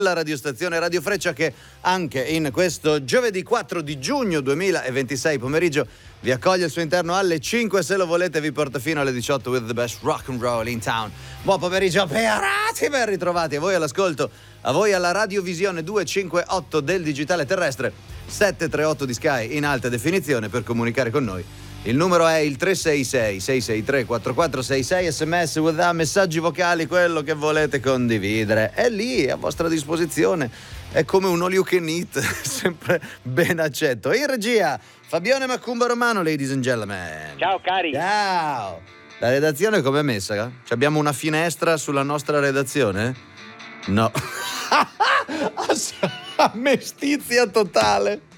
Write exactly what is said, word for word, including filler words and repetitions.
la radiostazione Radio Freccia che anche in questo giovedì quattro di giugno duemilaventisei pomeriggio vi accoglie al suo interno alle cinque, se lo volete vi porta fino alle diciotto with the best rock and roll in town. Buon pomeriggio perati, ben ritrovati a voi all'ascolto, a voi alla radiovisione duecentocinquantotto del digitale terrestre, settecentotrentotto di Sky in alta definizione. Per comunicare con noi il numero è il tre sei sei sei sei tre quattro quattro sei sei, sms, WhatsApp, messaggi vocali, quello che volete condividere è lì a vostra disposizione, è come un all you can eat, sempre ben accetto. In regia Fabione Macumba Romano, ladies and gentlemen. Ciao cari. Ciao. La redazione com'è messa? Ci abbiamo una finestra sulla nostra redazione? No. Mestizia totale.